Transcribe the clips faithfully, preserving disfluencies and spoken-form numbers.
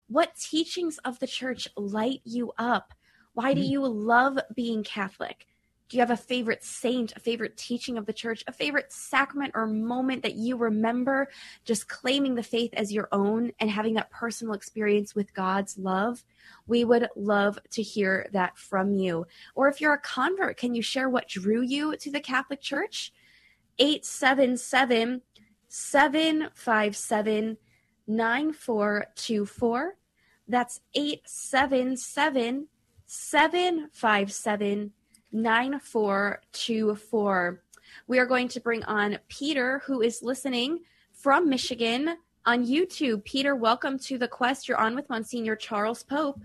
What teachings of the church light you up? Why do you love being Catholic? Do you have a favorite saint, a favorite teaching of the church, a favorite sacrament or moment that you remember just claiming the faith as your own and having that personal experience with God's love? We would love to hear that from you. Or if you're a convert, can you share what drew you to the Catholic Church? eight seven seven, seven five seven, nine four two four. That's eight seven seven, seven five seven, nine four two four. We are going to bring on Peter, who is listening from Michigan on YouTube. Peter, welcome to The Quest. You're on with Monsignor Charles Pope.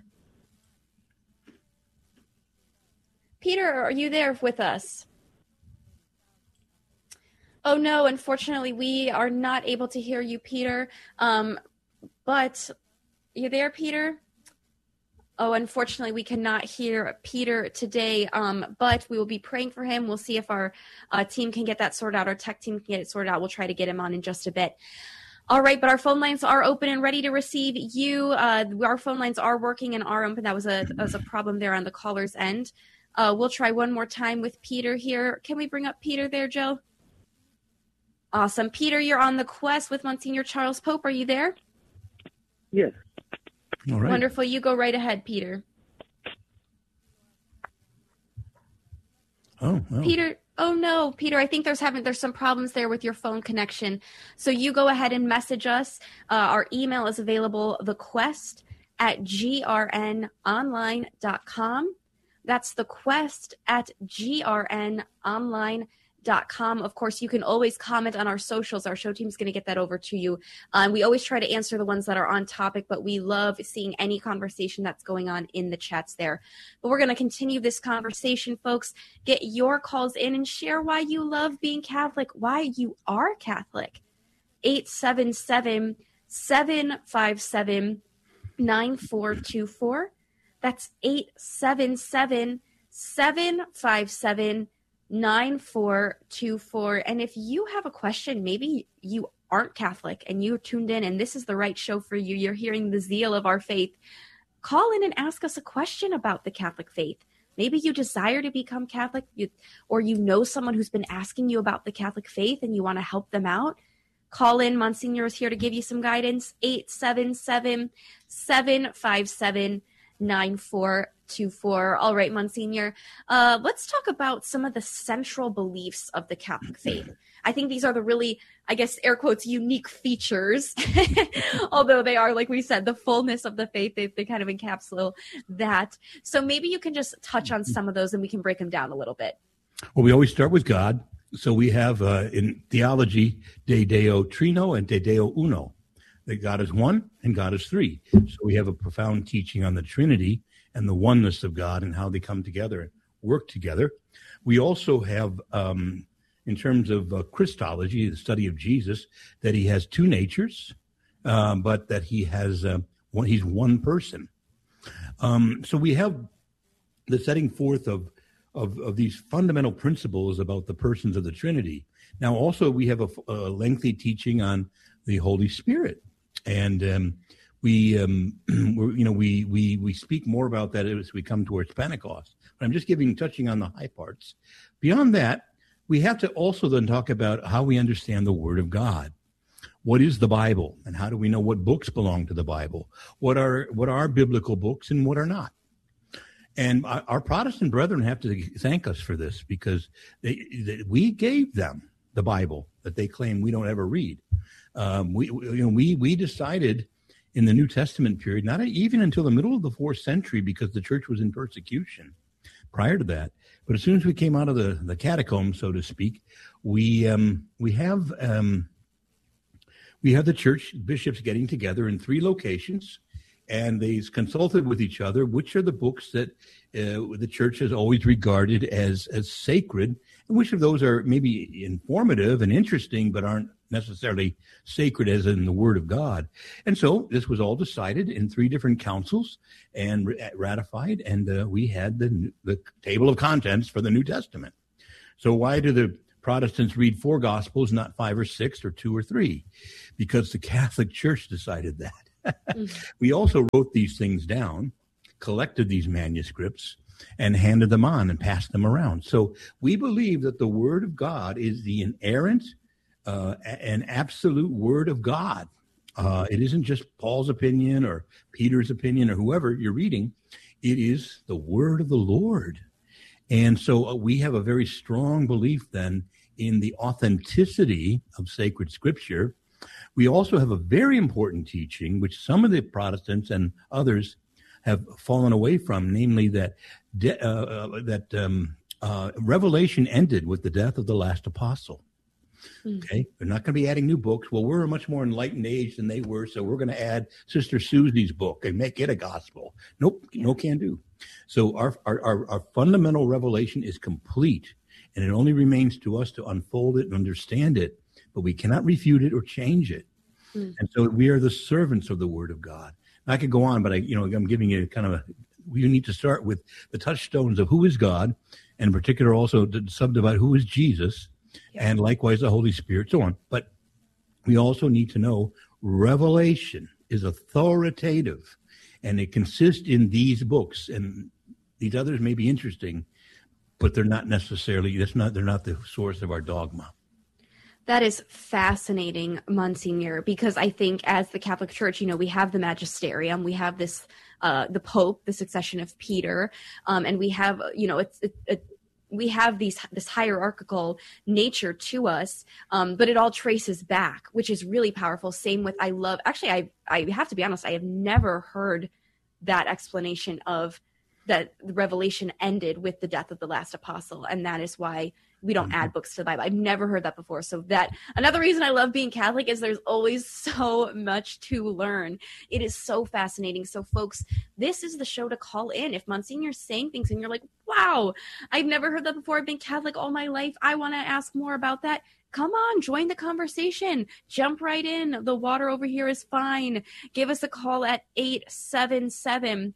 Peter, are you there with us? Oh, no, unfortunately, we are not able to hear you, Peter. Um, but you there, Peter? Oh, unfortunately, we cannot hear Peter today, um, but we will be praying for him. We'll see if our uh, team can get that sorted out. Our tech team can get it sorted out. We'll try to get him on in just a bit. All right, but our phone lines are open and ready to receive you. Uh, our phone lines are working and are open. That was a, that was a problem there on the caller's end. Uh, we'll try one more time with Peter here. Can we bring up Peter there, Joe? Awesome. Peter, you're on The Quest with Monsignor Charles Pope. Are you there? Yes. All right. Wonderful. You go right ahead, Peter. Oh, well. Peter, oh no, Peter, I think there's having there's some problems there with your phone connection. So you go ahead and message us. Uh, our email is available, thequest at g r n online dot com. That's thequest at g r n online dot com. Of course, you can always comment on our socials. Our show team's going to get that over to you. Um, we always try to answer the ones that are on topic, but we love seeing any conversation that's going on in the chats there. But we're going to continue this conversation, folks. Get your calls in and share why you love being Catholic, why you are Catholic. eight seven seven, seven five seven, nine four two four. That's eight seven seven, seven five seven, nine four two four. And if you have a question, maybe you aren't Catholic and you tuned in and this is the right show for you, you're hearing the zeal of our faith, call in and ask us a question about the Catholic faith. Maybe you desire to become Catholic, you, or you know someone who's been asking you about the Catholic faith and you want to help them out. Call in. Monsignor is here to give you some guidance. eight seven seven, seven five seven, nine four two four. All right, Monsignor, uh, let's talk about some of the central beliefs of the Catholic faith. I think these are the really, I guess, air quotes, unique features, although they are, like we said, the fullness of the faith. They, they kind of encapsulate that. So maybe you can just touch on some of those and we can break them down a little bit. Well, we always start with God. So we have uh, in theology, De Deo Trino and De Deo Uno, that God is one and God is three. So we have a profound teaching on the Trinity and the oneness of God and how they come together and work together. We also have, um, in terms of uh, Christology, the study of Jesus, that he has two natures, uh, but that he has uh, one, he's one person. Um, so we have the setting forth of, of of these fundamental principles about the persons of the Trinity. Now, also we have a, a lengthy teaching on the Holy Spirit, and um, we, um, we're, you know, we we we speak more about that as we come towards Pentecost. But I'm just giving touching on the high parts. Beyond that, we have to also then talk about how we understand the Word of God. What is the Bible, and how do we know what books belong to the Bible? What are what are biblical books and what are not? And our Protestant brethren have to thank us for this, because they, they, we gave them the Bible that they claim we don't ever read. Um, we, you know, we we decided in the New Testament period, not even until the middle of the fourth century, because the church was in persecution prior to that. But as soon as we came out of the, the catacombs, so to speak, we um, we have um, we have the church bishops getting together in three locations. And they consulted with each other, which are the books that uh, the church has always regarded as, as sacred, and which of those are maybe informative and interesting, but aren't necessarily sacred as in the Word of God. And so this was all decided in three different councils and ratified, and uh, we had the, the table of contents for the New Testament. So why do the Protestants read four Gospels, not five or six or two or three? Because the Catholic Church decided that. We also wrote these things down, collected these manuscripts, and handed them on and passed them around. So we believe that the Word of God is the inerrant uh, and absolute Word of God. Uh, it isn't just Paul's opinion or Peter's opinion or whoever you're reading. It is the Word of the Lord. And so uh, we have a very strong belief then in the authenticity of sacred Scripture. We also have a very important teaching, which some of the Protestants and others have fallen away from, namely that de- uh, uh, that um, uh, Revelation ended with the death of the last apostle. Okay, they're not going to be adding new books. Well, we're a much more enlightened age than they were, so we're going to add Sister Susie's book and make it a gospel. Nope, no can do. So our, our our our fundamental revelation is complete, and it only remains to us to unfold it and understand it, but we cannot refute it or change it. Mm. And so we are the servants of the Word of God. I could go on, but I, you know, I'm giving you kind of a. We need to start with the touchstones of who is God, and in particular also to subdivide who is Jesus, yeah. and likewise the Holy Spirit, so on. But we also need to know revelation is authoritative, and it consists in these books. And these others may be interesting, but they're not necessarily. That's not. They're not the source of our dogma. That is fascinating, Monsignor, because I think as the Catholic Church, you know, we have the magisterium, we have this, uh, the Pope, the succession of Peter, um, and we have, you know, it's, it, it, we have these this hierarchical nature to us, um, but it all traces back, which is really powerful. Same with, I love, actually, I I have to be honest, I have never heard that explanation of that the Revelation ended with the death of the last apostle, and that is why we don't add books to the Bible. I've never heard that before. So that another reason I love being Catholic is there's always so much to learn. It is so fascinating. So folks, this is the show to call in. If Monsignor's saying things and you're like, wow, I've never heard that before. I've been Catholic all my life. I want to ask more about that. Come on, join the conversation. Jump right in. The water over here is fine. Give us a call at eight seven seven,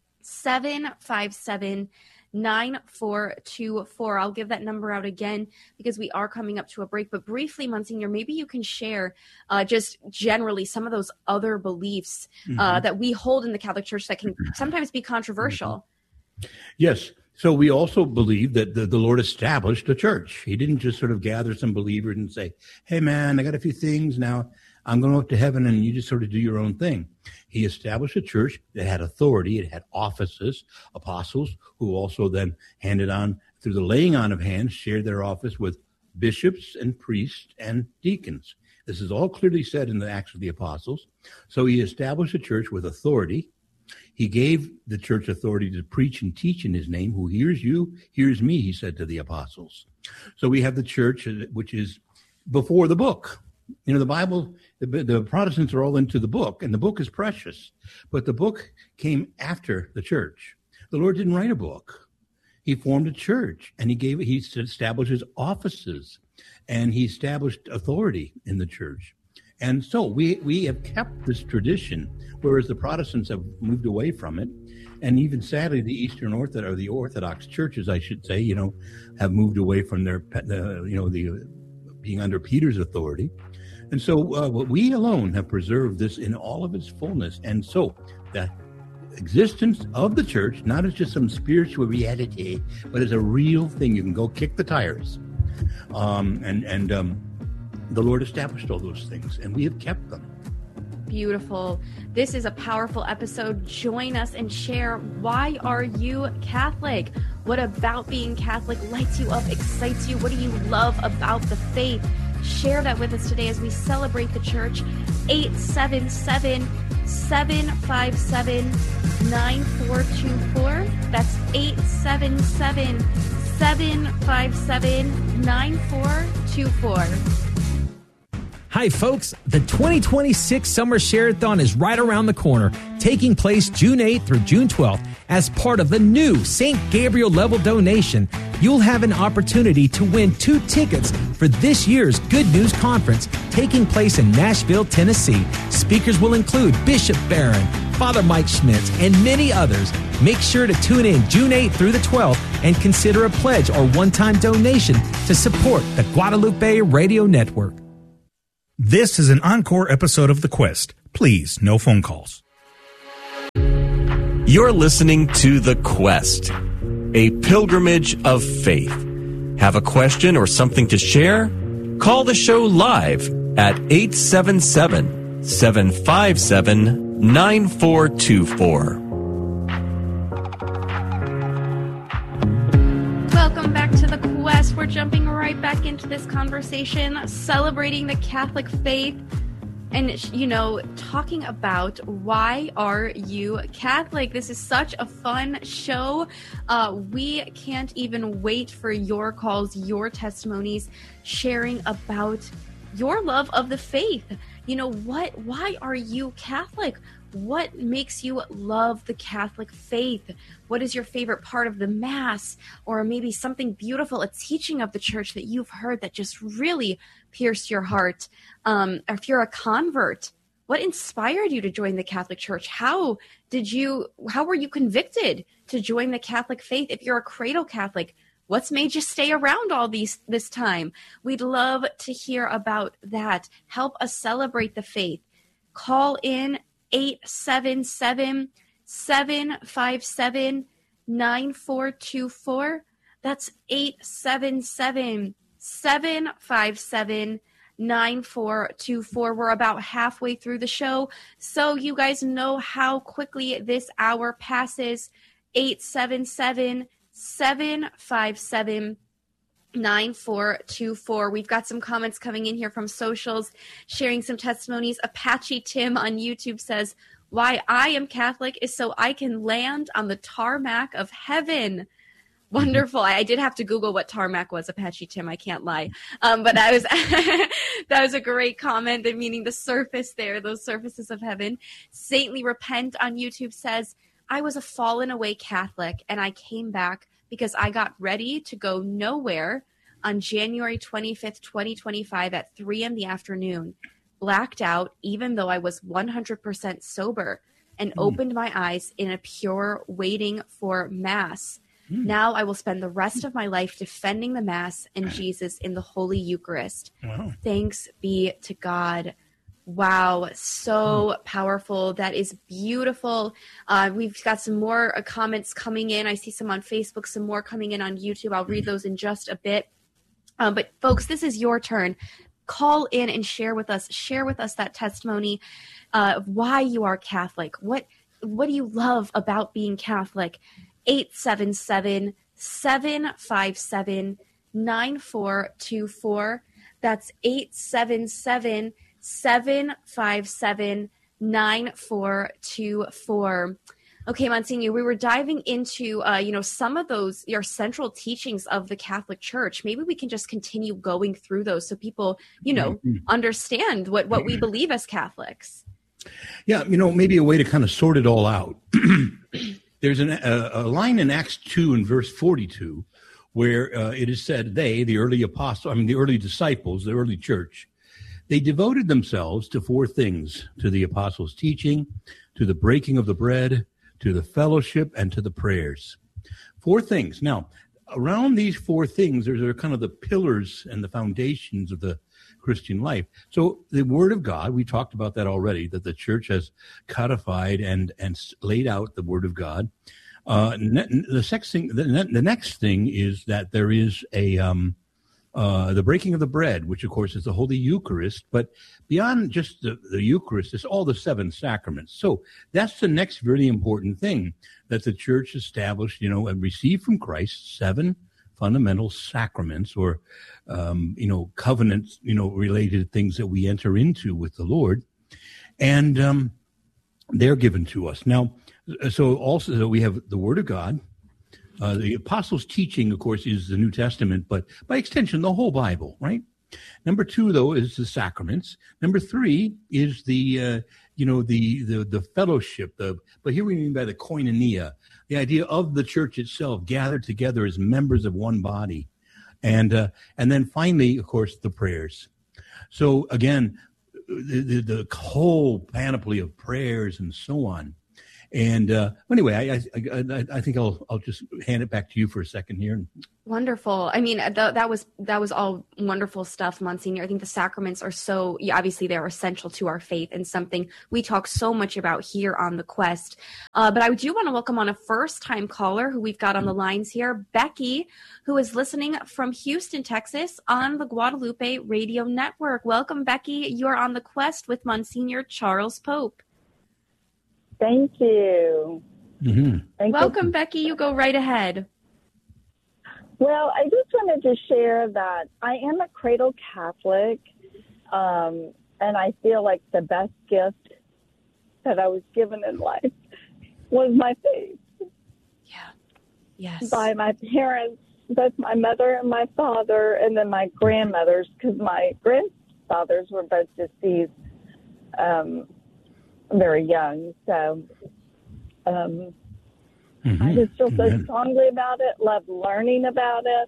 seven five seven, nine four two four. I'll give that number out again because we are coming up to a break. But briefly, Monsignor, maybe you can share uh, just generally some of those other beliefs mm-hmm. uh, that we hold in the Catholic Church that can sometimes be controversial. Mm-hmm. Yes. So we also believe that the, the Lord established a church. He didn't just sort of gather some believers and say, hey, man, I got a few things now. I'm going up to heaven, and you just sort of do your own thing. He established a church that had authority. It had offices, apostles, who also then handed on through the laying on of hands, shared their office with bishops and priests and deacons. This is all clearly said in the Acts of the Apostles. So he established a church with authority. He gave the church authority to preach and teach in his name. Who hears you, hears me, he said to the apostles. So we have the church, which is before the book. You know, the Bible, the, the Protestants are all into the book, and the book is precious. But the book came after the church. The Lord didn't write a book. He formed a church, and he gave he established his offices, and he established authority in the church. And so we we have kept this tradition, whereas the Protestants have moved away from it. And even sadly, the Eastern Orthodox, or the Orthodox churches, I should say, you know, have moved away from their, uh, you know, the being under Peter's authority. And so uh, we alone have preserved this in all of its fullness. And so the existence of the church, not as just some spiritual reality, but as a real thing. You can go kick the tires. Um, and and um, the Lord established all those things, and we have kept them. Beautiful. This is a powerful episode. Join us and share. Why are you Catholic? What about being Catholic lights you up, excites you? What do you love about the faith? Share that with us today as we celebrate the church. eight seven seven, seven five seven, nine four two four. That's eight seven seven, seven five seven, nine four two four. Hi, folks. The twenty twenty-six Summer Share-a-thon is right around the corner, taking place June eighth through June twelfth. As part of the new Saint Gabriel level donation, you'll have an opportunity to win two tickets for this year's Good News Conference taking place in Nashville, Tennessee. Speakers will include Bishop Barron, Father Mike Schmitz, and many others. Make sure to tune in June eighth through the twelfth and consider a pledge or one-time donation to support the Guadalupe Radio Network. This is an encore episode of The Quest, Please, no phone calls. You're listening to The Quest, a pilgrimage of faith. Have a question or something to share? Call the show live at eight seven seven, seven five seven, nine four two four. Welcome back to The Quest. We're jumping right back into this conversation, celebrating the Catholic faith. And, you know, talking about why are you Catholic? This is such a fun show. Uh, we can't even wait for your calls, your testimonies, sharing about your love of the faith. You know, what? Why are you Catholic? What makes you love the Catholic faith? What is your favorite part of the Mass? Or maybe something beautiful, a teaching of the church that you've heard that just really pierced your heart? Um, or if you're a convert, what inspired you to join the Catholic Church? How did you, how were you convicted to join the Catholic faith? If you're a cradle Catholic, what's made you stay around all these this time? We'd love to hear about that. Help us celebrate the faith. Call in eight seven seven, seven five seven, nine four two four. That's eight seven seven, seven five seven, nine four two four. We're about halfway through the show, so you guys know how quickly this hour passes. eight seven seven, seven five seven, nine four two four. We've got some comments coming in here from socials, sharing some testimonies. Apache Tim on YouTube says, why I am Catholic is so I can land on the tarmac of heaven. Wonderful. I, I did have to Google what tarmac was, Apache Tim. I can't lie. Um, but that was that was a great comment, meaning the surface there, those surfaces of heaven. Saintly Repent on YouTube says, I was a fallen away Catholic and I came back because I got ready to go nowhere on January twenty-fifth, twenty twenty-five at three in the afternoon, blacked out even though I was one hundred percent sober, and mm. opened my eyes in a pure waiting for Mass. Mm. Now I will spend the rest of my life defending the Mass and Jesus in the Holy Eucharist. Wow. Thanks be to God. Wow, so mm. powerful. That is beautiful. Uh, we've got some more uh, comments coming in. I see some on Facebook, some more coming in on YouTube. I'll read those in just a bit. Um, but folks, this is your turn. Call in and share with us. Share with us that testimony uh, of why you are Catholic. What what do you love about being Catholic? eight seven seven, seven five seven, nine four two four. That's eight seven seven, seven five seven, nine four two four. Okay, Monsignor, we were diving into, uh, you know, some of those, your central teachings of the Catholic Church. Maybe we can just continue going through those so people, you know, mm-hmm. understand what, what we believe as Catholics. Yeah, you know, maybe a way to kind of sort it all out. There's an, a, a line in Acts two and verse forty-two where uh, it is said, they, the early apostles, I mean, the early disciples, the early church, they devoted themselves to four things: to the apostles' teaching, to the breaking of the bread, to the fellowship, and to the prayers. Four things. Now, around these four things, there's are kind of the pillars and the foundations of the Christian life. So the Word of God, we talked about that already, that the church has codified and, and laid out the Word of God. Uh, ne- the, next thing, the, ne- the next thing is that there is a um, uh, the breaking of the bread, which, of course, is the Holy Eucharist. But beyond just the, the Eucharist, it's all the seven sacraments. So that's the next really important thing that the church established, you know, and received from Christ, seven fundamental sacraments, or, um, you know, covenants, you know, related things that we enter into with the Lord. And um, they're given to us. Now, so also so we have the Word of God. Uh, the apostles' teaching, of course, is the New Testament, but by extension, the whole Bible, right? Number two, though, is the sacraments. Number three is the, uh, you know, the, the the fellowship. The but here we mean by the koinonia, the idea of the church itself gathered together as members of one body, and uh, and then finally, of course, the prayers. So again, the, the the whole panoply of prayers and so on. And uh, anyway, I, I I I think I'll I'll just hand it back to you for a second here. Wonderful. I mean, th- that was that was all wonderful stuff, Monsignor. I think the sacraments are so, yeah, obviously they're essential to our faith and something we talk so much about here on The Quest. Uh, but I do want to welcome on a first-time caller who we've got on the lines here, Becky, who is listening from Houston, Texas on the Guadalupe Radio Network. Welcome, Becky. You're on The Quest with Monsignor Charles Pope. Thank you. Mm-hmm. Thank Welcome, you. Becky. You go right ahead. Well, I just wanted to share that I am a cradle Catholic, um, and I feel like the best gift that I was given in life was my faith. Yeah. Yes. By my parents, both my mother and my father, and then my grandmothers, because my grandfathers were both deceased um, very young. So um, Mm-hmm. I just feel so Amen. strongly about it, love learning about it,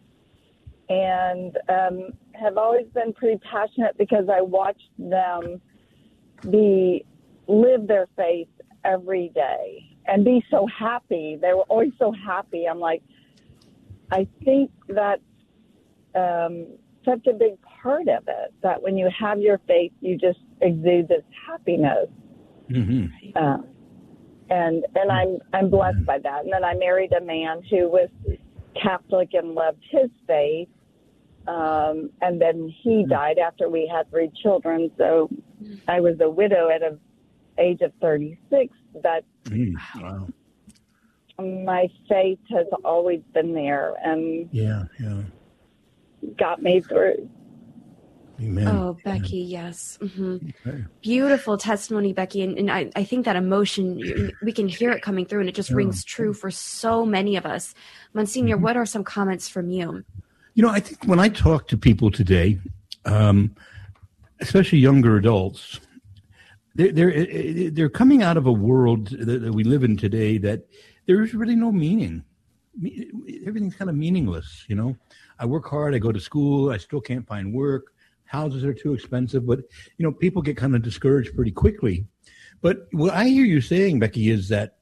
and um, have always been pretty passionate because I watched them be live their faith every day and be so happy. They were always so happy. I'm like, I think that's um, such a big part of it, that when you have your faith, you just exude this happiness. Mm-hmm. Uh, And and I'm I'm blessed by that. And then I married a man who was Catholic and loved his faith. Um, and then he died after we had three children. So I was a widow at an age of thirty-six. But Mm, wow. my faith has always been there and Yeah, yeah. got me through. Amen. Oh, Becky, yes. hmm Okay. Beautiful testimony, Becky. And, and I, I think that emotion, we can hear it coming through, and it just Yeah. rings true for so many of us. Monsignor, Mm-hmm. what are some comments from you? You know, I think when I talk to people today, um, especially younger adults, they're, they're, they're coming out of a world that, that we live in today that there is really no meaning. Me- Everything's kind of meaningless, you know. I work hard, I go to school, I still can't find work. Houses are too expensive, but, you know, people get kind of discouraged pretty quickly. But what I hear you saying, Becky, is that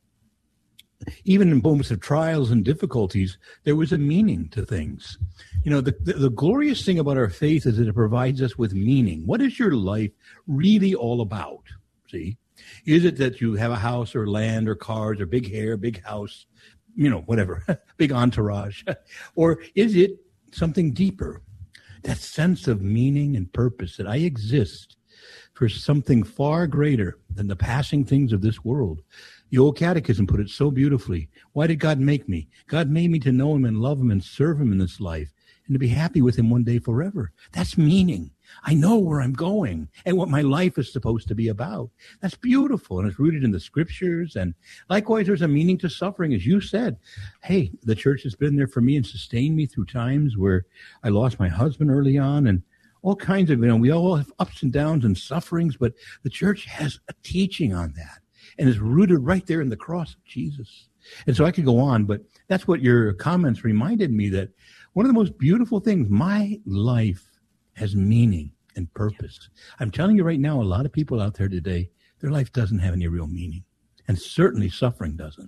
even in moments of trials and difficulties, there was a meaning to things. You know, the, the, the glorious thing about our faith is that it provides us with meaning. What is your life really all about? See, is it that you have a house or land or cars or big hair, big house, you know, whatever, big entourage? Or is it something deeper? That sense of meaning and purpose, that I exist for something far greater than the passing things of this world. The old catechism put it so beautifully. Why did God make me? God made me to know him and love him and serve him in this life and to be happy with him one day forever. That's meaning. I know where I'm going and what my life is supposed to be about. That's beautiful, and it's rooted in the scriptures. And likewise, there's a meaning to suffering, as you said. Hey, the church has been there for me and sustained me through times where I lost my husband early on, and all kinds of, you know, we all have ups and downs and sufferings, but the church has a teaching on that, and is rooted right there in the cross of Jesus. And so I could go on, but that's what your comments reminded me, that one of the most beautiful things, my life has meaning and purpose. I'm telling you right now, a lot of people out there today, their life doesn't have any real meaning, and certainly suffering doesn't.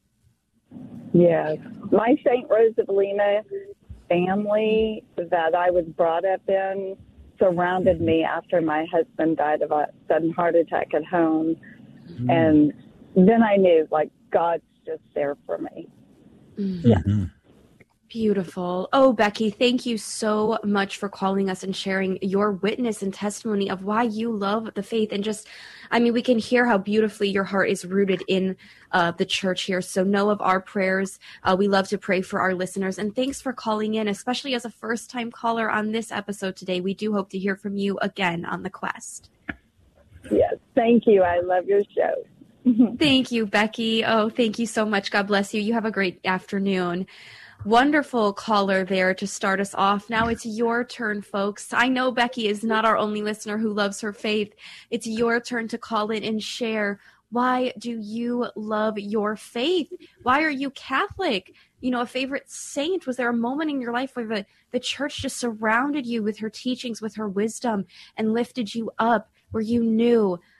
Yes. My Saint Rose of Lima family that I was brought up in surrounded me after my husband died of a sudden heart attack at home. Mm-hmm. And then I knew, like, God's just there for me. Mm-hmm. Yeah. Mm-hmm. Beautiful. Oh, Becky, thank you so much for calling us and sharing your witness and testimony of why you love the faith. And just, I mean, we can hear how beautifully your heart is rooted in uh, the church here. So know of our prayers. Uh, we love to pray for our listeners. And thanks for calling in, especially as a first-time caller on this episode today. We do hope to hear from you again on The Quest. Yes. Thank you. I love your show. Thank you, Becky. Oh, thank you so much. God bless you. You have a great afternoon. Wonderful caller there to start us off. Now it's your turn, folks. I know Becky is not our only listener who loves her faith. It's your turn to call in and share. Why do you love your faith? Why are you Catholic? You know, a favorite saint? Was there a moment in your life where the, the church just surrounded you with her teachings, with her wisdom, and lifted you up, where you knew,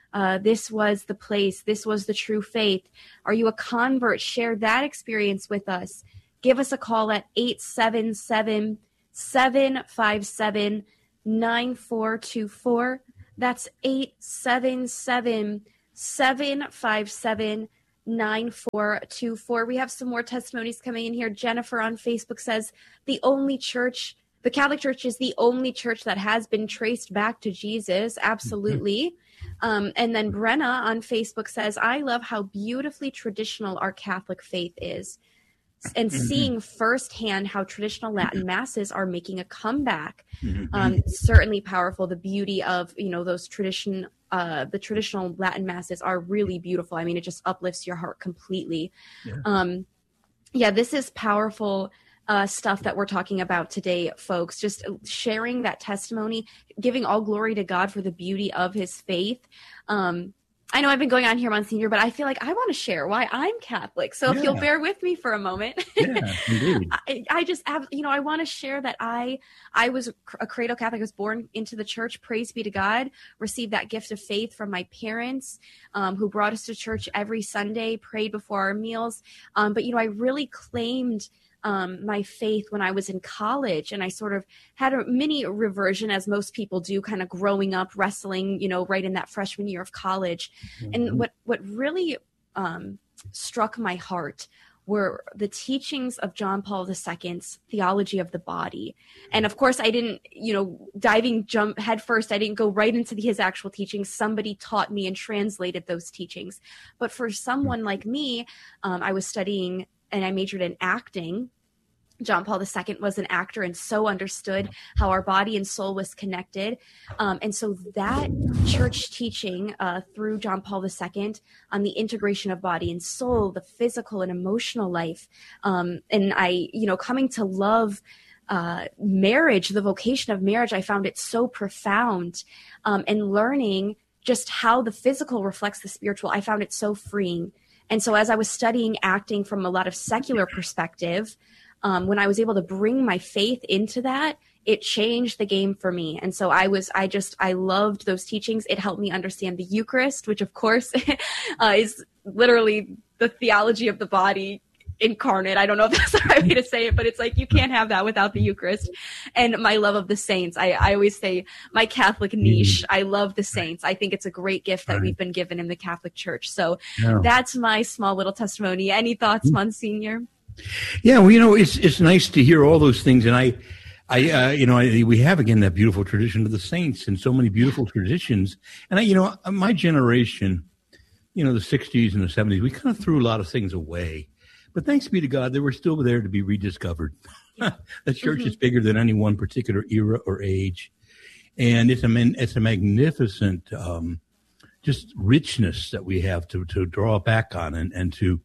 Uh, this was the place. This was the true faith. Are you a convert? Share that experience with us. Give us a call at eight seven seven, seven five seven, nine four two four. That's eight seven seven, seven five seven, nine four two four. We have some more testimonies coming in here. Jennifer on Facebook says, the only church, the Catholic Church is the only church that has been traced back to Jesus. Absolutely. Um, and then Brenna on Facebook says, I love how beautifully traditional our Catholic faith is. And seeing firsthand how traditional Latin masses are making a comeback. Um, certainly powerful. The beauty of, you know, those tradition, uh, the traditional Latin masses are really beautiful. I mean, it just uplifts your heart completely. Yeah, um, yeah this is powerful uh, stuff that we're talking about today, folks. Just sharing that testimony, giving all glory to God for the beauty of his faith. Um, I know I've been going on here, Monsignor, but I feel like I want to share why I'm Catholic. So yeah. If you'll bear with me for a moment. Yeah, indeed. I, I just have, you know, I want to share that I, I was a cradle Catholic. I was born into the church. Praise be to God. Received that gift of faith from my parents, um, who brought us to church every Sunday, prayed before our meals. Um, but, you know, I really claimed Um, my faith when I was in college, and I sort of had a mini reversion, as most people do, kind of growing up, wrestling, you know, right in that freshman year of college. Mm-hmm. And what, what really um, struck my heart were the teachings of John Paul the Second's theology of the body. And of course, I didn't, you know, diving jump head first, I didn't go right into the, his actual teachings. Somebody taught me and translated those teachings. But for someone like me, um, I was studying and I majored in acting. John Paul the Second was an actor and so understood how our body and soul was connected. Um, and so that church teaching uh, through John Paul the Second on the integration of body and soul, the physical and emotional life. Um, and I, you know, coming to love uh, marriage, the vocation of marriage, I found it so profound. Um, and learning just how the physical reflects the spiritual, I found it so freeing. And so as I was studying acting from a lot of secular perspective, Um, when I was able to bring my faith into that, it changed the game for me. And so I was, I just, I loved those teachings. It helped me understand the Eucharist, which of course uh, is literally the theology of the body incarnate. I don't know if that's the right way to say it, but it's like, you can't have that without the Eucharist. And my love of the saints. I, I always say my Catholic niche. I love the saints. I think it's a great gift that right. we've been given in the Catholic Church. So yeah. That's my small little testimony. Any thoughts, Monsignor? Yeah, well, you know, it's it's nice to hear all those things, and I, I, uh, you know, I, we have again that beautiful tradition of the saints, and so many beautiful traditions. And I, you know, my generation, you know, the sixties and the seventies, we kind of threw a lot of things away, but thanks be to God, they were still there to be rediscovered. The church mm-hmm. is bigger than any one particular era or age, and it's a it's a magnificent, um, just richness that we have to to draw back on and and to.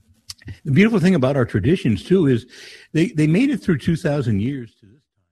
The beautiful thing about our traditions, too, is they, they made it through two thousand years to this time.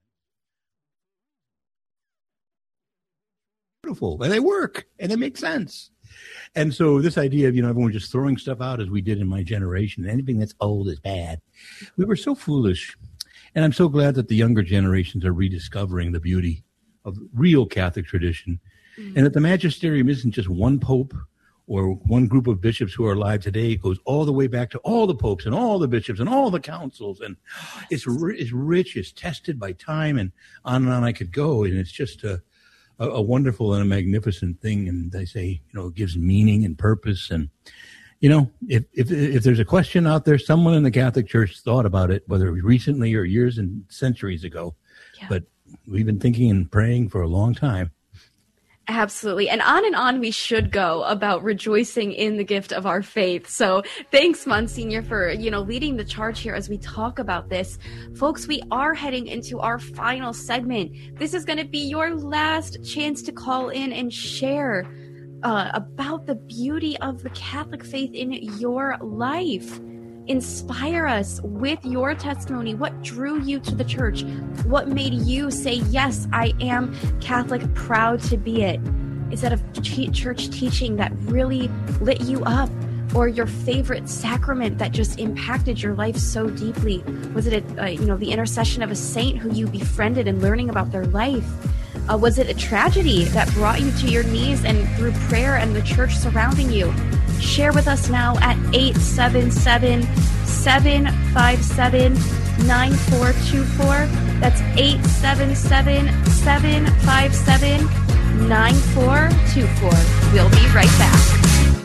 Beautiful. And they work. And they make sense. And so this idea of, you know, everyone just throwing stuff out as we did in my generation, anything that's old is bad. We were so foolish. And I'm so glad that the younger generations are rediscovering the beauty of real Catholic tradition. Mm-hmm. And that the magisterium isn't just one pope or one group of bishops who are alive today. It goes all the way back to all the popes and all the bishops and all the councils. And it's, it's rich, it's tested by time, and on and on I could go. And it's just a, a, a wonderful and a magnificent thing. And they say, you know, it gives meaning and purpose. And, you know, if, if, if there's a question out there, someone in the Catholic Church thought about it, whether it was recently or years and centuries ago. Yeah. But we've been thinking and praying for a long time. Absolutely. And on and on we should go about rejoicing in the gift of our faith. So thanks, Monsignor, for, you know, leading the charge here as we talk about this. Folks, we are heading into our final segment. This is going to be your last chance to call in and share uh, about the beauty of the Catholic faith in your life. Inspire us with your testimony. What drew you to the church? What made you say, yes, I am Catholic, proud to be it? Is it a t- church teaching that really lit you up? Or your favorite sacrament that just impacted your life so deeply? Was it, a, uh, you know, the intercession of a saint who you befriended and learning about their life? Uh, was it a tragedy that brought you to your knees, and through prayer and the church surrounding you? Share with us now at eight seven seven, seven five seven, nine four two four. That's eight seven seven, seven five seven, nine four two four. We'll be right back.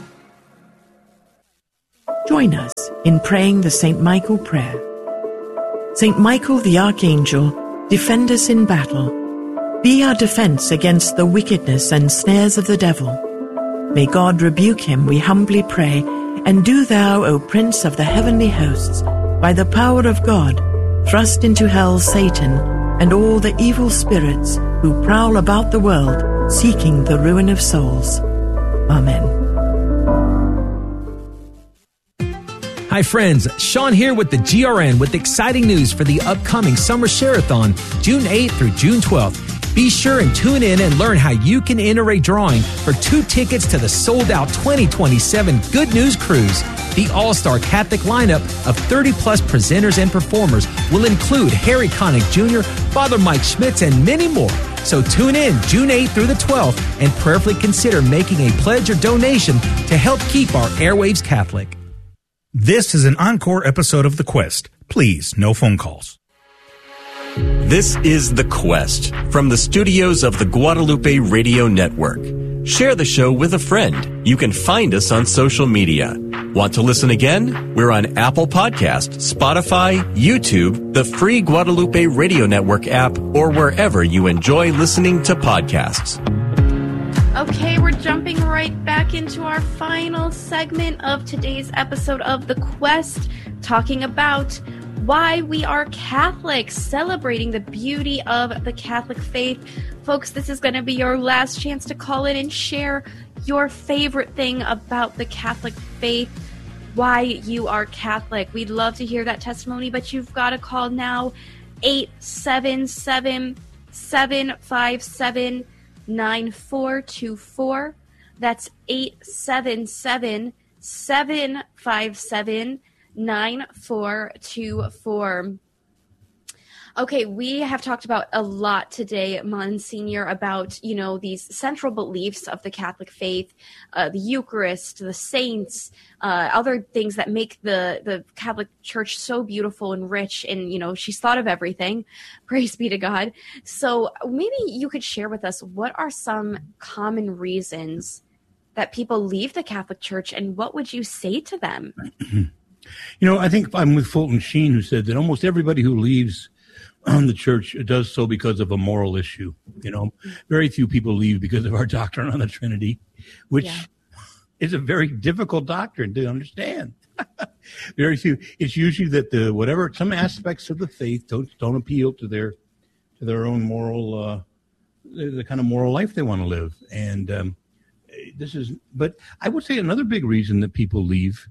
Join us in praying the Saint Michael prayer. Saint Michael the Archangel, defend us in battle. Be our defense against the wickedness and snares of the devil. May God rebuke him, we humbly pray, and do thou, O Prince of the heavenly hosts, by the power of God, thrust into hell Satan and all the evil spirits who prowl about the world, seeking the ruin of souls. Amen. Hi friends, Sean here with the G R N with exciting news for the upcoming Summer Share-a-thon, June eighth through June twelfth. Be sure and tune in and learn how you can enter a drawing for two tickets to the sold-out twenty twenty-seven Good News Cruise. The all-star Catholic lineup of thirty plus presenters and performers will include Harry Connick Junior, Father Mike Schmitz, and many more. So tune in June eighth through the twelfth and prayerfully consider making a pledge or donation to help keep our airwaves Catholic. This is an encore episode of The Quest. Please, no phone calls. This is The Quest from the studios of the Guadalupe Radio Network. Share the show with a friend. You can find us on social media. Want to listen again? We're on Apple Podcasts, Spotify, YouTube, the free Guadalupe Radio Network app, or wherever you enjoy listening to podcasts. Okay, we're jumping right back into our final segment of today's episode of The Quest, talking about why we are Catholics, celebrating the beauty of the Catholic faith. Folks, this is going to be your last chance to call in and share your favorite thing about the Catholic faith, why you are Catholic. We'd love to hear that testimony, but you've got to call now, eight seven seven, seven five seven, nine four two four. That's eight seven seven, seven five seven, nine four two four. Okay, we have talked about a lot today, Monsignor, about, you know, these central beliefs of the Catholic faith, uh, the Eucharist, the saints, uh, other things that make the, the Catholic Church so beautiful and rich. And, you know, she's thought of everything. Praise be to God. So maybe you could share with us, what are some common reasons that people leave the Catholic Church, and what would you say to them? You know, I think I'm with Fulton Sheen, who said that almost everybody who leaves um, the church does so because of a moral issue. You know, very few people leave because of our doctrine on the Trinity, which yeah. is a very difficult doctrine to understand. Very few. It's usually that the whatever some aspects of the faith don't don't appeal to their to their own moral uh, the, the kind of moral life they want to live. And um, this is, but I would say another big reason that people leave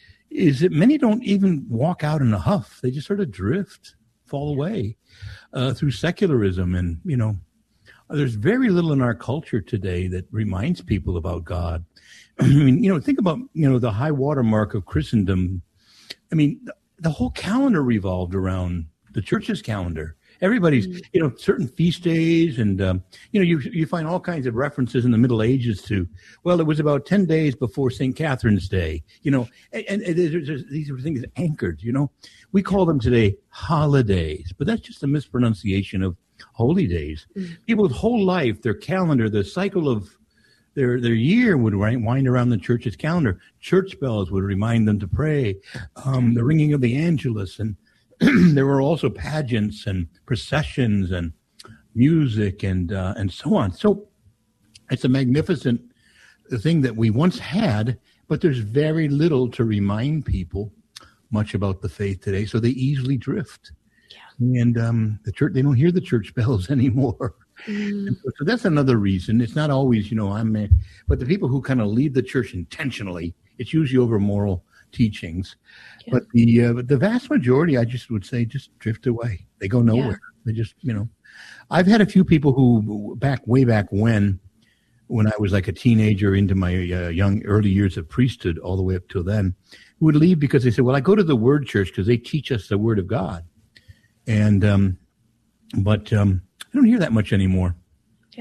is that many don't even walk out in a huff. They just sort of drift, fall away uh, through secularism. And, you know, there's very little in our culture today that reminds people about God. I mean, you know, think about, you know, the high watermark of Christendom. I mean, the, the whole calendar revolved around the church's calendar. Everybody's, you know, certain feast days, and, um, you know, you you find all kinds of references in the Middle Ages to, well, it was about ten days before Saint Catherine's Day, you know, and, and, and there's, there's, these are things anchored, you know. We call them today holidays, but that's just a mispronunciation of holy days. Mm-hmm. People's whole life, their calendar, the cycle of their their year would wind around the church's calendar. Church bells would remind them to pray, um, the ringing of the Angelus, and there were also pageants and processions and music and uh, and so on. So it's a magnificent thing that we once had, but there's very little to remind people much about the faith today. So they easily drift. Yeah. And um, the church, they don't hear the church bells anymore. Mm. So, so that's another reason. It's not always, you know, I'm, a, but the people who kind of leave the church intentionally, it's usually over moral teachings. Yeah. But the uh, the vast majority, I just would say, just drift away. They go nowhere. Yeah. They just, you know, I've had a few people who back way back when, when I was like a teenager into my uh, young early years of priesthood, all the way up till then, who would leave because they said, well, I go to the Word Church because they teach us the Word of God. And, um, but um, I don't hear that much anymore.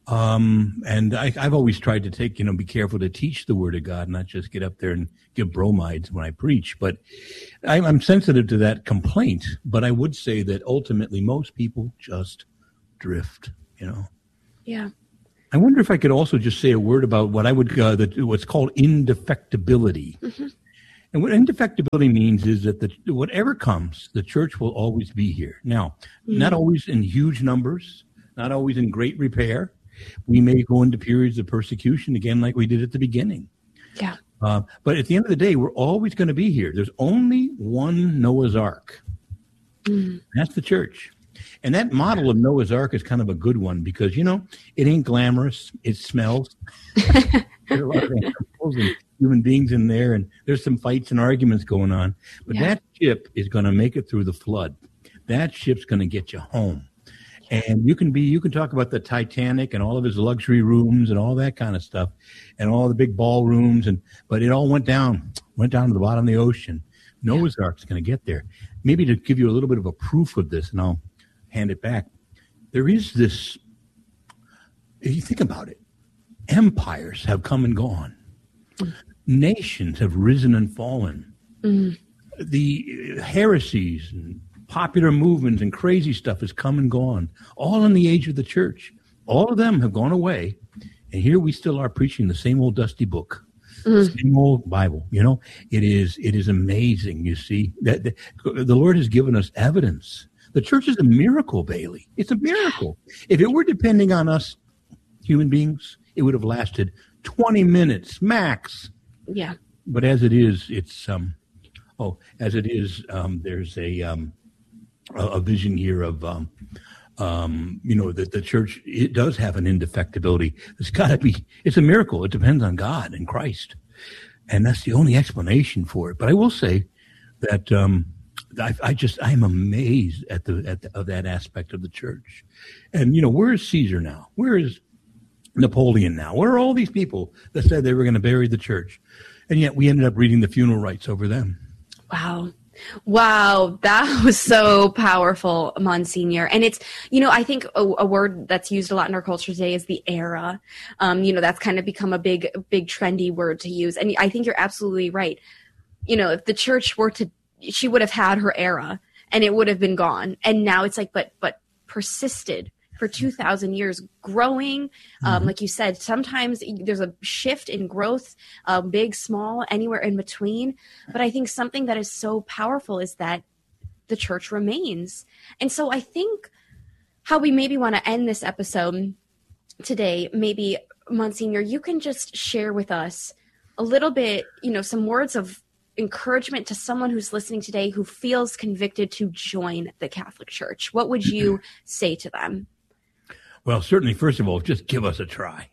Um, and I, I've always tried to take, you know, be careful to teach the Word of God, not just get up there and give bromides when I preach. But I'm, I'm sensitive to that complaint. But I would say that ultimately most people just drift, you know. Yeah. I wonder if I could also just say a word about what I would, uh, the, what's called indefectibility. Mm-hmm. And what indefectibility means is that the, whatever comes, the church will always be here. Now, mm-hmm. not always in huge numbers, not always in great repair. We may go into periods of persecution again, like we did at the beginning. Yeah. Uh, but at the end of the day, we're always going to be here. There's only one Noah's Ark. Mm. That's the church. And that model of Noah's Ark is kind of a good one because, you know, it ain't glamorous. It smells. There are a lot of animals and human beings in there, and there's some fights and arguments going on. But yeah. that ship is going to make it through the flood. That ship's going to get you home. And you can be, you can talk about the Titanic and all of his luxury rooms and all that kind of stuff and all the big ballrooms. And, but it all went down, went down to the bottom of the ocean. Noah's yeah. Ark's going to get there. Maybe to give you a little bit of a proof of this, and I'll hand it back. There is this, if you think about it, empires have come and gone. Mm. Nations have risen and fallen. Mm. The heresies and popular movements and crazy stuff has come and gone, all in the age of the church. All of them have gone away, and here we still are preaching the same old dusty book, mm. same old Bible. You know, it is it is amazing. You see that the, the Lord has given us evidence. The church is a miracle, Bailey. It's a miracle. If it were depending on us, human beings, it would have lasted twenty minutes max. Yeah. But as it is, it's um, oh, as it is, um, there's a um. a vision here of, um, um, you know, that the church, it does have an indefectibility. It's got to be, it's a miracle. It depends on God and Christ. And that's the only explanation for it. But I will say that um, I, I just, I'm amazed at the, at the, of that aspect of the church. And, you know, where is Caesar now? Where is Napoleon now? Where are all these people that said they were going to bury the church? And yet we ended up reading the funeral rites over them. Wow. Wow, that was so powerful, Monsignor. And it's, you know, I think a, a word that's used a lot in our culture today is the era. Um, you know, that's kind of become a big, big trendy word to use. And I think you're absolutely right. You know, if the church were to, she would have had her era and it would have been gone. And now it's like, but, but persisted for two thousand years, growing. Um, mm-hmm. Like you said, sometimes there's a shift in growth, uh, big, small, anywhere in between. But I think something that is so powerful is that the church remains. And so I think how we maybe want to end this episode today, maybe, Monsignor, you can just share with us a little bit, you know, some words of encouragement to someone who's listening today who feels convicted to join the Catholic Church. What would you say to them? Well, certainly, first of all, just give us a try.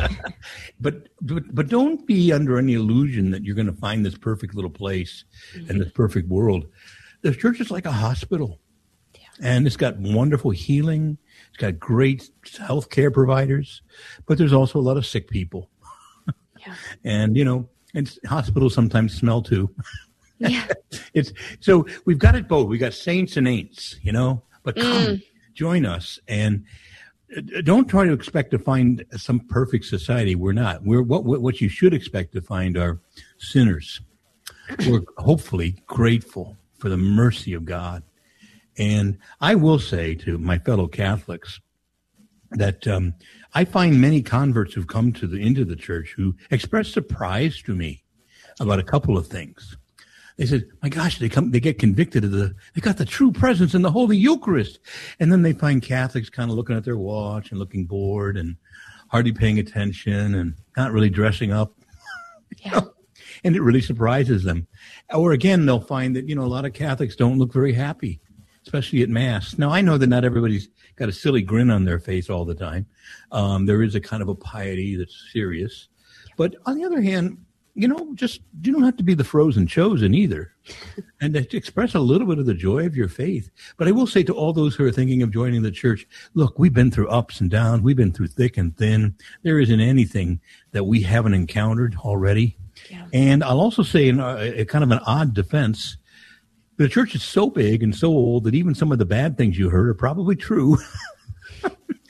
but, but but don't be under any illusion that you're going to find this perfect little place mm-hmm. and this perfect world. The church is like a hospital. Yeah. And it's got wonderful healing. It's got great health care providers. But there's also a lot of sick people. Yeah. And, you know, and hospitals sometimes smell too. Yeah. It's so we've got it both. We got saints and ain'ts, you know, but come, mm. join us. And don't try to expect to find some perfect society. We're not. We're what what you should expect to find are sinners. We're hopefully grateful for the mercy of God. And I will say to my fellow Catholics that um, I find many converts who've come to the into the church who express surprise to me about a couple of things. They said, my gosh, they come, they get convicted of the, they got the true presence in the Holy Eucharist. And then they find Catholics kind of looking at their watch and looking bored and hardly paying attention and not really dressing up. Yeah. You know? And it really surprises them. Or again, they'll find that, you know, a lot of Catholics don't look very happy, especially at Mass. Now, I know that not everybody's got a silly grin on their face all the time. Um, there is a kind of a piety that's serious. But on the other hand, you know, just you don't have to be the frozen chosen either. And to express a little bit of the joy of your faith. But I will say to all those who are thinking of joining the church, look, we've been through ups and downs. We've been through thick and thin. There isn't anything that we haven't encountered already. Yeah. And I'll also say in a, a kind of an odd defense, the church is so big and so old that even some of the bad things you heard are probably true.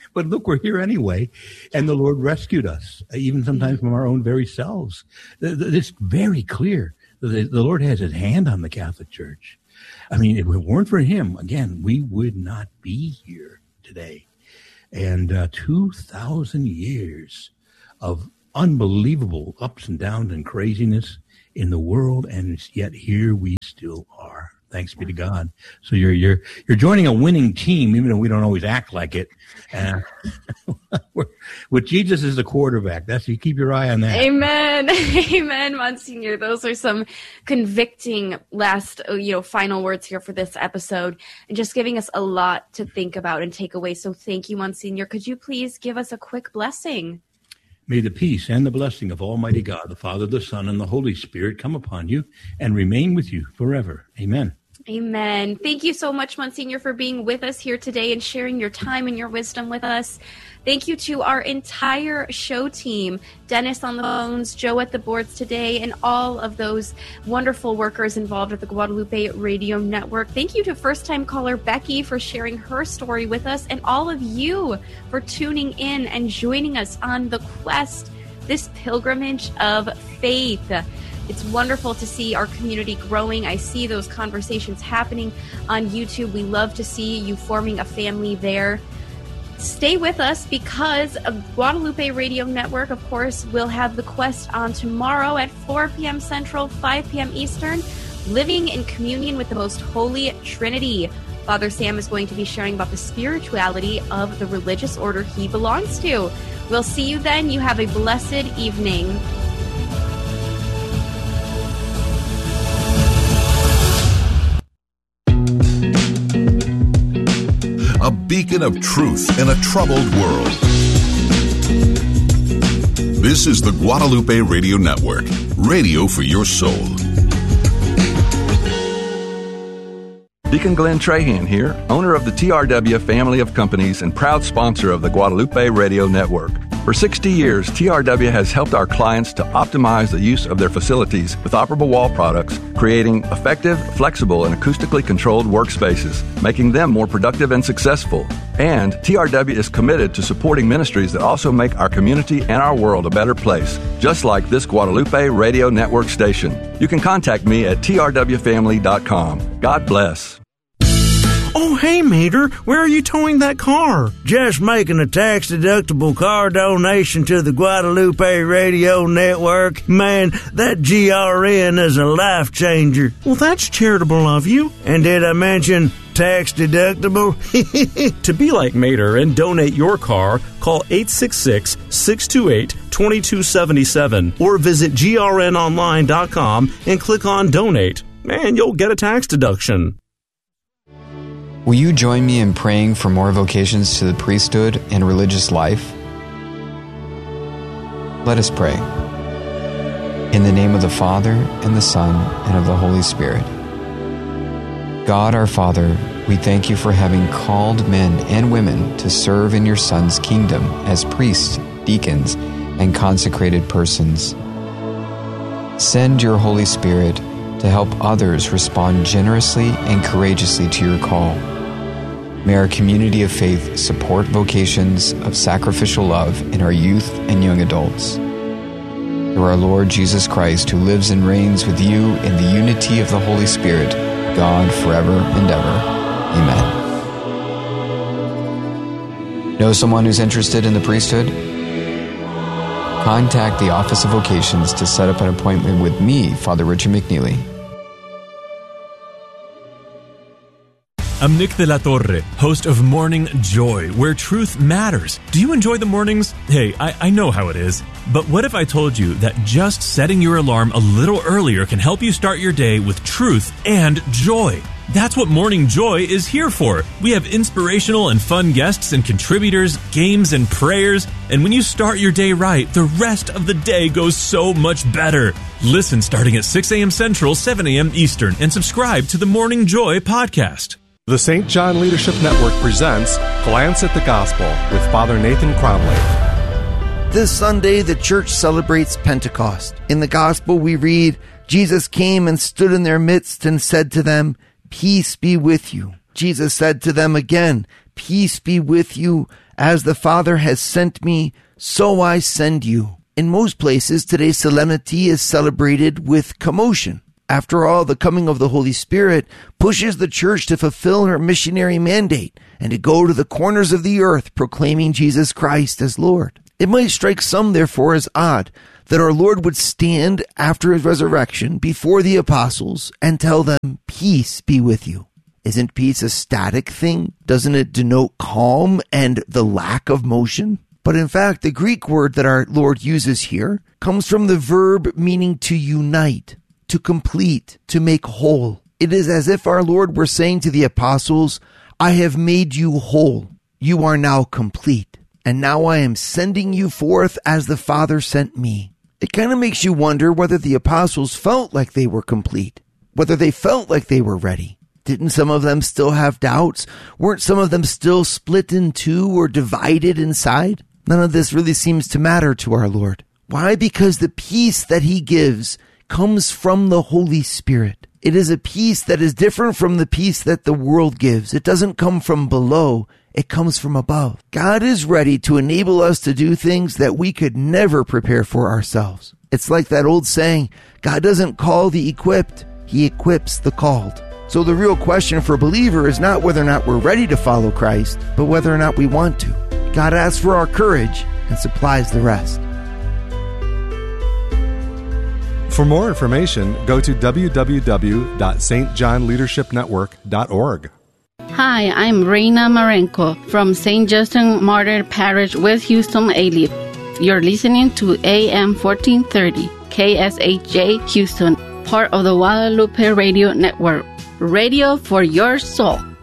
But look, we're here anyway, and the Lord rescued us, even sometimes from our own very selves. It's very clear that the Lord has his hand on the Catholic Church. I mean, if it weren't for him, again, we would not be here today. And uh, two thousand years of unbelievable ups and downs and craziness in the world, and yet here we still are. Thanks be to God. So you're you're you're joining a winning team, even though we don't always act like it. Uh, with Jesus as the quarterback, that's you keep your eye on that. Amen, amen, Monsignor. Those are some convicting last, you know, final words here for this episode, and just giving us a lot to think about and take away. So thank you, Monsignor. Could you please give us a quick blessing? May the peace and the blessing of Almighty God, the Father, the Son, and the Holy Spirit come upon you and remain with you forever. Amen. Amen. Thank you so much, Monsignor, for being with us here today and sharing your time and your wisdom with us. Thank you to our entire show team, Dennis on the phones, Joe at the boards today, and all of those wonderful workers involved at the Guadalupe Radio Network. Thank you to first-time caller Becky for sharing her story with us, and all of you for tuning in and joining us on the quest, this pilgrimage of faith. It's wonderful to see our community growing. I see those conversations happening on YouTube. We love to see you forming a family there. Stay with us because Guadalupe Radio Network, of course, will have the quest on tomorrow at four p.m. Central, five p.m. Eastern, living in communion with the Most Holy Trinity. Father Sam is going to be sharing about the spirituality of the religious order he belongs to. We'll see you then. You have a blessed evening. A beacon of truth in a troubled world. This is the Guadalupe Radio Network, radio for your soul. Deacon Glenn Trahan here, owner of the T R W family of companies and proud sponsor of the Guadalupe Radio Network. For sixty years, T R W has helped our clients to optimize the use of their facilities with operable wall products, creating effective, flexible, and acoustically controlled workspaces, making them more productive and successful. And T R W is committed to supporting ministries that also make our community and our world a better place, just like this Guadalupe Radio Network station. You can contact me at T R W family dot com. God bless. Oh, hey, Mater, where are you towing that car? Just making a tax-deductible car donation to the Guadalupe Radio Network. Man, that G R N is a life changer. Well, that's charitable of you. And did I mention tax-deductible? To be like Mater and donate your car, call eight six six, six two eight, two two seven seven or visit G R N online dot com and click on Donate. And you'll get a tax deduction. Will you join me in praying for more vocations to the priesthood and religious life? Let us pray. In the name of the Father, and the Son, and of the Holy Spirit. God our Father, we thank you for having called men and women to serve in your Son's kingdom as priests, deacons, and consecrated persons. Send your Holy Spirit to help others respond generously and courageously to your call. May our community of faith support vocations of sacrificial love in our youth and young adults. Through our Lord Jesus Christ, who lives and reigns with you in the unity of the Holy Spirit, God forever and ever. Amen. Know someone who's interested in the priesthood? Contact the Office of Vocations to set up an appointment with me, Father Richard McNeely. I'm Nick de la Torre, host of Morning Joy, where truth matters. Do you enjoy the mornings? Hey, I, I know how it is. But what if I told you that just setting your alarm a little earlier can help you start your day with truth and joy? That's what Morning Joy is here for. We have inspirational and fun guests and contributors, games and prayers, and when you start your day right, the rest of the day goes so much better. Listen starting at six a.m. Central, seven a.m. Eastern, and subscribe to the Morning Joy podcast. The Saint John Leadership Network presents Glance at the Gospel with Father Nathan Cromley. This Sunday, the church celebrates Pentecost. In the Gospel, we read, Jesus came and stood in their midst and said to them, "Peace be with you." Jesus said to them again, "Peace be with you. As the Father has sent me, so I send you. In most places, today's solemnity is celebrated with commotion. After all, the coming of the Holy Spirit pushes the church to fulfill her missionary mandate and to go to the corners of the earth proclaiming Jesus Christ as Lord. It might strike some, therefore, as odd that our Lord would stand after his resurrection before the apostles and tell them, "Peace be with you." Isn't peace a static thing? Doesn't it denote calm and the lack of motion? But in fact, the Greek word that our Lord uses here comes from the verb meaning to unite, to complete, to make whole. It is as if our Lord were saying to the apostles, "I have made you whole. You are now complete. And now I am sending you forth as the Father sent me." It kind of makes you wonder whether the apostles felt like they were complete, whether they felt like they were ready. Didn't some of them still have doubts? Weren't some of them still split in two or divided inside? None of this really seems to matter to our Lord. Why? Because the peace that he gives comes from the Holy Spirit. It is a peace that is different from the peace that the world gives. It doesn't come from below. It comes from above. God is ready to enable us to do things that we could never prepare for ourselves. It's like that old saying, God doesn't call the equipped, he equips the called. So the real question for a believer is not whether or not we're ready to follow Christ, but whether or not we want to. God asks for our courage and supplies the rest. For more information, go to w w w dot s t john leadership network dot org. Hi, I'm Reina Marenko from Saint Justin Martyr Parish, West Houston, Alief. You're listening to A M fourteen thirty, K S H J Houston, part of the Guadalupe Radio Network. Radio for your soul.